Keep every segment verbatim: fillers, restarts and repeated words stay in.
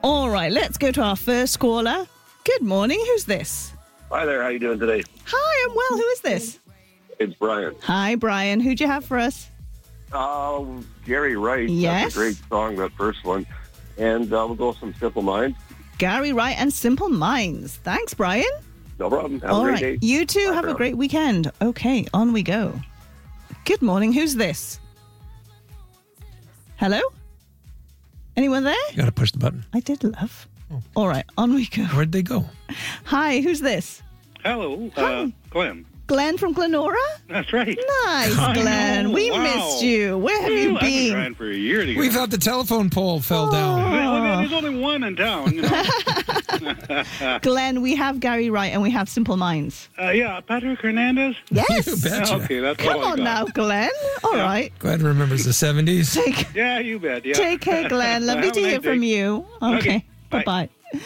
All right, let's go to our first caller. Good morning. Who's this? Hi there. How you doing today? Hi, I'm well. Who is this? It's Brian. Hi, Brian. Who'd you have for us? Uh, Gary Wright. Yes. That's a great song, that first one. And uh, we'll go with some Simple Minds. Gary Wright and Simple Minds. Thanks, Brian. No problem. Have All a great right. day. You too. Bye Have for a now. great weekend. Okay, on we go. Good morning. Who's this? Hello? Anyone there? You got to push the button. I did, love. All right, on we go. Where'd they go? Hi, who's this? Hello, Hi. uh, Glenn. Glenn from Glenora? That's right. Nice, I Glenn. know, we wow. missed you. Where have Well, you I've been been? trying for a year to get. We thought the telephone pole fell down. Well, there's only one in town, you know. Glenn, we have Gary Wright and we have Simple Minds. uh, yeah, Patrick Hernandez. Yes. You betcha. Okay, that's Come all I on got. now, Glenn. All Yeah. right. Glenn remembers the seventies. Take, Yeah, you bet. Yeah. take care, Glenn. Lovely Have to a hear nice from day. you. Okay. Okay, bye. Bye-bye.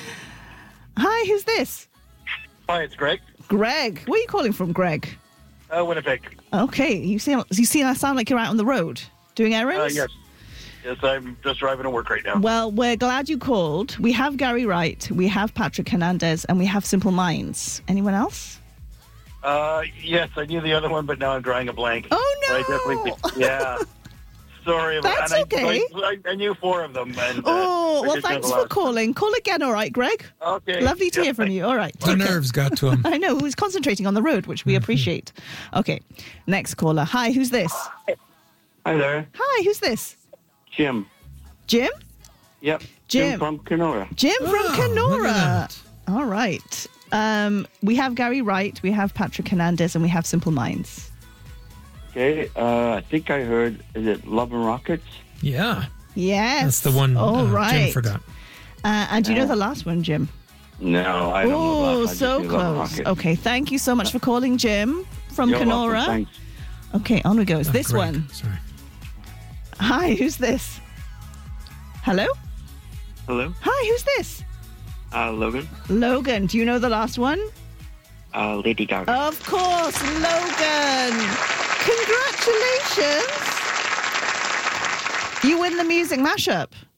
Hi, who's this? Hi, it's Greg. Greg. Where are you calling from, Greg? Uh, Winnipeg. Okay. You see, you see, I sound like you're out on the road doing Uh, errands? yes. Yes, I'm just driving to work right now. Well, we're glad you called. We have Gary Wright, we have Patrick Hernandez, and we have Simple Minds. Anyone else? Uh, yes, I knew the other one, but now I'm drawing a blank. Oh, But I no! definitely, yeah. Sorry about That's and I, okay. I, I knew four of them. And, uh, Oh, I well, just thanks have a for lot. calling. Call again, all right, Greg? Okay. Lovely to Yeah, hear from you. All right. The take care. nerves got to him. I know, who's concentrating on the road, which we appreciate. Okay, next caller. Hi, who's this? Hi there, Hi, who's this? Jim. Jim? Yep. Jim. from Kenora. Jim from Oh, look at Kenora. that. All right. Um, we have Gary Wright, we have Patrick Hernandez, and we have Simple Minds. Okay, uh, I think I heard, is it Love and Rockets? Yeah. Yes. That's the one All uh, right. Jim forgot. Uh, and do you know the last one, Jim? No, I don't know. Oh, that. I just so knew Love and close. Rockets. Okay, thank you so much for calling, Jim from You're welcome, Kenora. thanks. Okay, on we go. It's Oh, this Greg. one. Sorry. Hi, who's this? Hello? Hello, Hi, who's this? uh, Logan. Logan. Do you know the last one? Uh, Lady Gaga. Of course, Logan. Congratulations. You win the music mashup.